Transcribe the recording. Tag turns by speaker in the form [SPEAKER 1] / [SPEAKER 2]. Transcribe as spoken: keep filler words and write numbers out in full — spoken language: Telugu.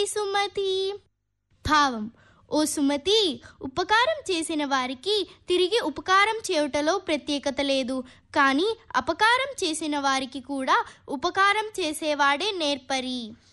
[SPEAKER 1] సుమతి. భావం: ఓ సుమతి, ఉపకారం చేసిన వారికి తిరిగి ఉపకారం చేయుటలో ప్రత్యేకత లేదు, కానీ అపకారం చేసిన వారికి కూడా ఉపకారం చేసేవాడే నేర్పరి.